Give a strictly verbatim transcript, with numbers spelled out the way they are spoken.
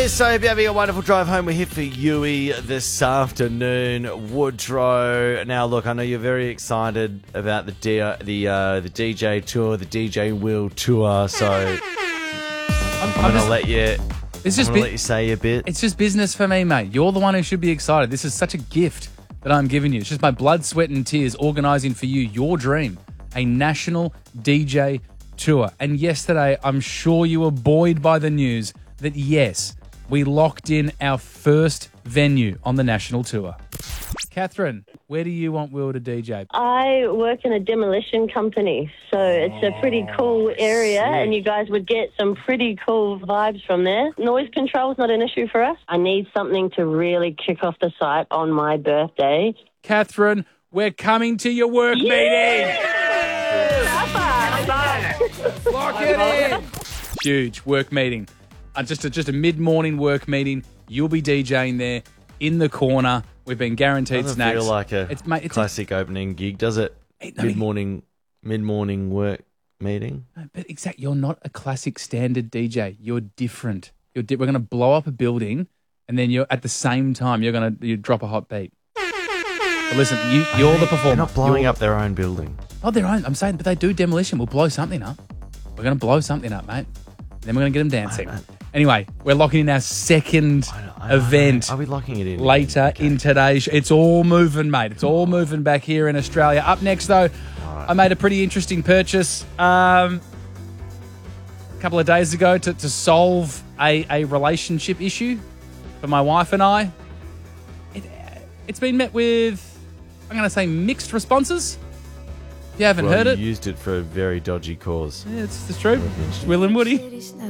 Yes, I hope you're having a wonderful drive home. We're here for Yui this afternoon. Woodrow. Now, look, I know you're very excited about the D- the uh, the D J tour, the D J Will tour. So I'm, I'm, I'm, I'm gonna just, let you. it's I'm just gonna bu- let you say a bit. It's just business for me, mate. You're the one who should be excited. This is such a gift that I'm giving you. It's just my blood, sweat, and tears organising for you your dream, a national D J tour. And yesterday, I'm sure you were buoyed by the news that yes, we locked in our first venue on the national tour. Catherine, where do you want Will to D J? I work in a demolition company, so it's a pretty cool area, sick. and you guys would get some pretty cool vibes from there. Noise control is not an issue for us. I need something to really kick off the site on my birthday. Catherine, we're coming to your work meeting. Lock it in. Huge work meeting. Uh, just a, just a mid-morning work meeting. You'll be DJing there in the corner. We've been guaranteed Doesn't snacks. feel like a it's, mate, it's classic opening gig, does it? It- I mean- Mid morning, mid morning work meeting. A, but exactly, you're not a classic standard D J. You're different. You're di- we're going to blow up a building, and then you're at the same time you're going to you drop a hot beat. But listen, you, you're the performer. They're not blowing You're- up their own building. Oh, their own. I'm saying, but they do demolition. We'll blow something up. We're going to blow something up, mate. Then we're going to get them dancing. Anyway, we're locking in our second I don't- I don't event know. Are we locking it in later Okay. in today's show. It's all moving, mate. It's all moving back here in Australia. Up next, though, I made a pretty interesting purchase um, a couple of days ago to, to solve a, a relationship issue for my wife and I. It, it's been met with, I'm going to say, mixed responses. If you haven't Well, heard you it, used it for a very dodgy cause. yeah, it's, it's true. Will and Woody.